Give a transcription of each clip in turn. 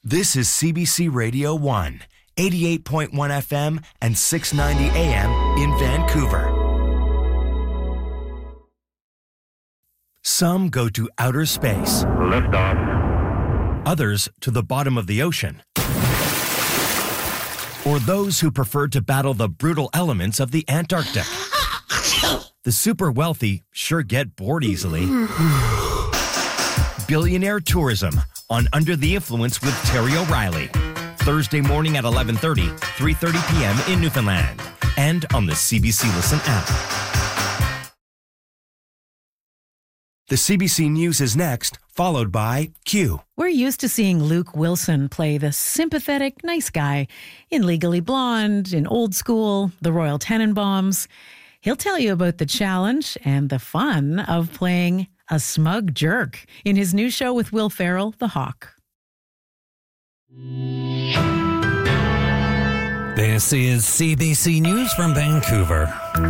This is CBC Radio 1, 88.1 FM and 690 AM in Vancouver. Some go to outer space. Liftoff. Others to the bottom of the ocean. Or those who prefer to battle the brutal elements of the Antarctic. The super wealthy sure get bored easily. Billionaire Tourism on Under the Influence with Terry O'Reilly. Thursday morning at 11:30, 3:30 p.m. in Newfoundland. And on the CBC Listen app. The CBC News is next, followed by Q. We're used to seeing Luke Wilson play the sympathetic, nice guy in Legally Blonde, in Old School, The Royal Tenenbaums. He'll tell you about the challenge and the fun of playing a smug jerk in his new show with Will Ferrell, The Hawk. This is CBC News from Vancouver.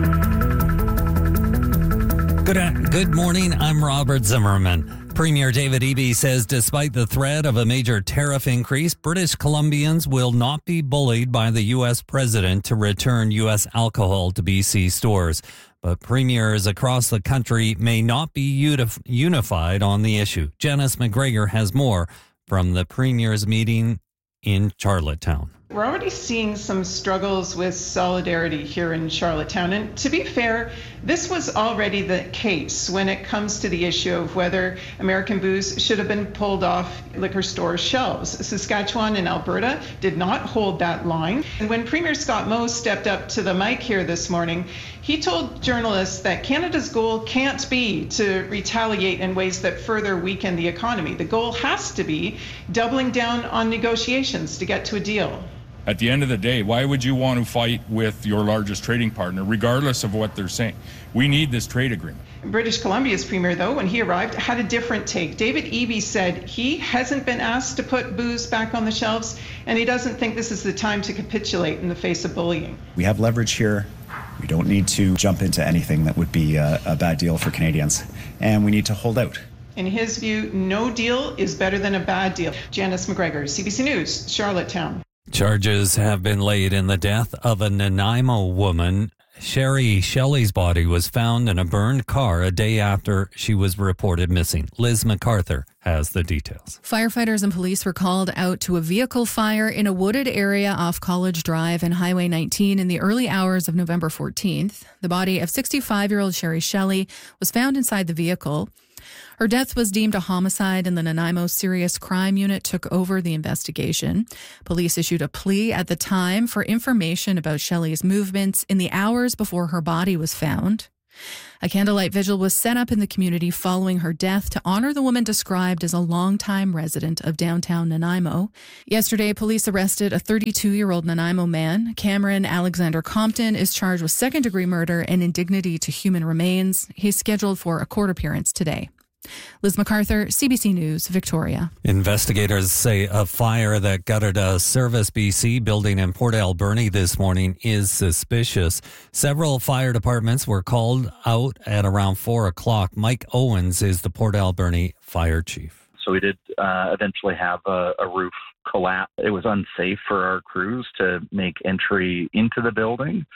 Good morning, I'm Robert Zimmerman. Premier David Eby says despite the threat of a major tariff increase, British Columbians will not be bullied by the U.S. president to return U.S. alcohol to BC stores. But premiers across the country may not be unified on the issue. Janice McGregor has more from the premier's meeting in Charlottetown. We're already seeing some struggles with solidarity here in Charlottetown. And to be fair, this was already the case when it comes to the issue of whether American booze should have been pulled off liquor store shelves. Saskatchewan and Alberta did not hold that line. And when Premier Scott Moe stepped up to the mic here this morning, he told journalists that Canada's goal can't be to retaliate in ways that further weaken the economy. The goal has to be doubling down on negotiations to get to a deal. At the end of the day, why would you want to fight with your largest trading partner, regardless of what they're saying? We need this trade agreement. British Columbia's premier, though, when he arrived, had a different take. David Eby said he hasn't been asked to put booze back on the shelves, and he doesn't think this is the time to capitulate in the face of bullying. We have leverage here. We don't need to jump into anything that would be a bad deal for Canadians, and we need to hold out. In his view, no deal is better than a bad deal. Janice McGregor, CBC News, Charlottetown. Charges have been laid in the death of a Nanaimo woman. Sherry Shelley's body was found in a burned car a day after she was reported missing. Liz MacArthur has the details. Firefighters and police were called out to a vehicle fire in a wooded area off College Drive and Highway 19 in the early hours of November 14th. The body of 65-year-old Sherry Shelley was found inside the vehicle. Her death was deemed a homicide and the Nanaimo Serious Crime Unit took over the investigation. Police issued a plea at the time for information about Shelley's movements in the hours before her body was found. A candlelight vigil was set up in the community following her death to honor the woman described as a longtime resident of downtown Nanaimo. Yesterday, police arrested a 32-year-old Nanaimo man. Cameron Alexander Compton is charged with second-degree murder and indignity to human remains. He's scheduled for a court appearance today. Liz MacArthur, CBC News, Victoria. Investigators say a fire that gutted a Service BC building in Port Alberni this morning is suspicious. Several fire departments were called out at around 4 o'clock. Mike Owens is the Port Alberni fire chief. So we did eventually have a roof collapse. It was unsafe for our crews to make entry into the building.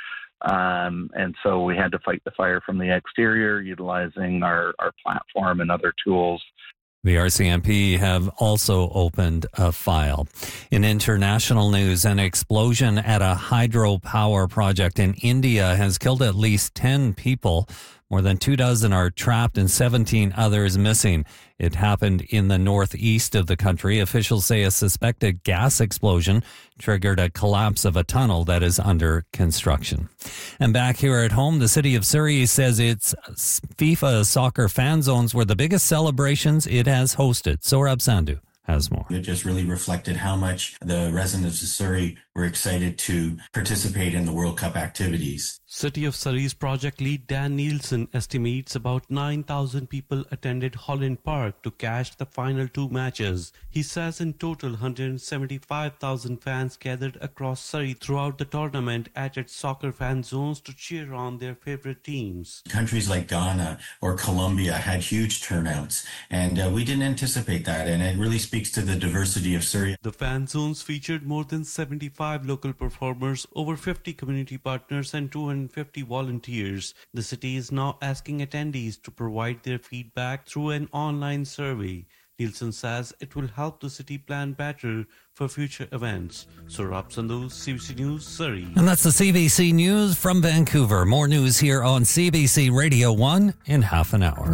And so we had to fight the fire from the exterior, utilizing our platform and other tools. The RCMP have also opened a file. In international news, an explosion at a hydropower project in India has killed at least 10 people. More than 24 are trapped and 17 others missing. It happened in the northeast of the country. Officials say a suspected gas explosion triggered a collapse of a tunnel that is under construction. And back here at home, the city of Surrey says its FIFA soccer fan zones were the biggest celebrations it has hosted. Sohrab Sandhu has more. It just really reflected how much the residents of Surrey we're excited to participate in the World Cup activities. City of Surrey's project lead Dan Nielsen estimates about 9,000 people attended Holland Park to catch the final 2 matches. He says in total 175,000 fans gathered across Surrey throughout the tournament at its soccer fan zones to cheer on their favorite teams. Countries like Ghana or Colombia had huge turnouts, and we didn't anticipate that, and it really speaks to the diversity of Surrey. The fan zones featured more than 75 local performers, over 50 community partners and 250 volunteers. The city is now asking attendees to provide their feedback through an online survey. Nielsen says it will help the city plan better for future events. Saurabh Sandhu, CBC News, Surrey. And that's the CBC News from Vancouver. More news here on CBC Radio 1 in half an hour.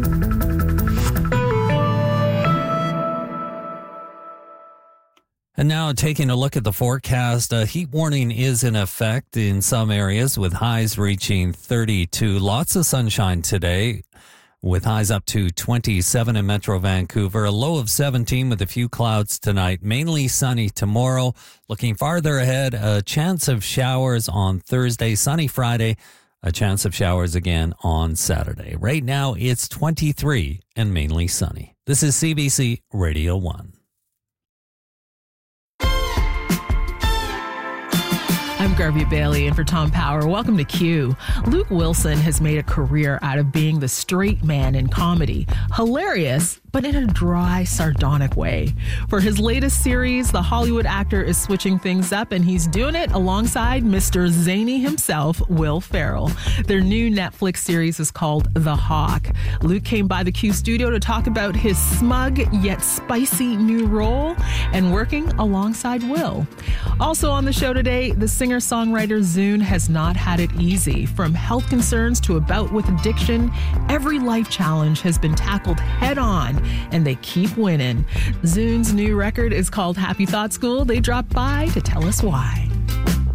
And now taking a look at the forecast, a heat warning is in effect in some areas with highs reaching 32. Lots of sunshine today with highs up to 27 in Metro Vancouver, a low of 17 with a few clouds tonight, mainly sunny tomorrow. Looking farther ahead, a chance of showers on Thursday, sunny Friday, a chance of showers again on Saturday. Right now it's 23 and mainly sunny. This is CBC Radio 1. I'm Garvey Bailey in for Tom Power. Welcome to Q. Luke Wilson has made a career out of being the straight man in comedy. Hilarious, but in a dry, sardonic way. For his latest series, the Hollywood actor is switching things up, and he's doing it alongside Mr. Zany himself, Will Ferrell. Their new Netflix series is called The Hawk. Luke came by the Q studio to talk about his smug yet spicy new role and working alongside Will. Also on the show today, the singer-songwriter Zune has not had it easy. From health concerns to a bout with addiction, every life challenge has been tackled head-on, and they keep winning. Zune's new record is called Happy Thought School. They dropped by to tell us why.